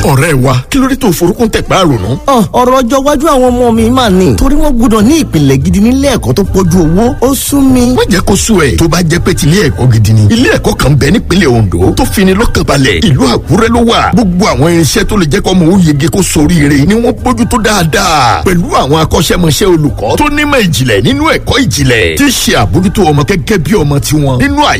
ọ̀rẹ́ wa kí ló dé tó forúkún tẹ̀ pé àrònú. ọ̀rọ̀ ọjọ́ iwájú àwọn ọmọ mi mà ní. torí wọ́n gbọ́dọ̀ ní ìpìlẹ̀ gidi nílé ẹ̀kọ́ tó pọ̀jù owó. ó sún mi. má jẹ́ kó sú ẹ. tó bá jẹ́ pé ti ilé ẹ̀kọ́ gidi ni. ilé ẹ̀kọ́ kan bẹ nípínlẹ̀ Ondo tó fini lọ́kàn balẹ̀. ìlú Àkúrẹ́ ló wà. gbogbo àwọn irinṣẹ́ tó lè jẹ́ kó mọ̀ ó yege kó soríire ni wọ́n bójú tó dáadáa. pẹ̀lú àwọn akọ́ṣẹ́mọṣẹ́ olùkọ́ tó nímọ̀ ìjìnlẹ̀ nínú ẹ̀kọ́ ìjìnlẹ̀ tí ṣe àbójútó ọmọ gẹ́gẹ́ bí ọmọ tiwọn nínú àyè